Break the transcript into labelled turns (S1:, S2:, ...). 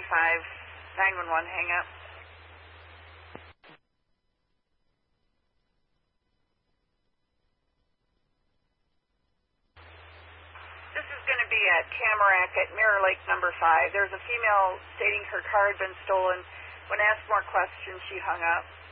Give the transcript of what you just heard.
S1: 911, hang up. This is going to be at Tamarack at Mirror Lake number 5. There's a female stating her car had been stolen. When asked more questions, she hung up.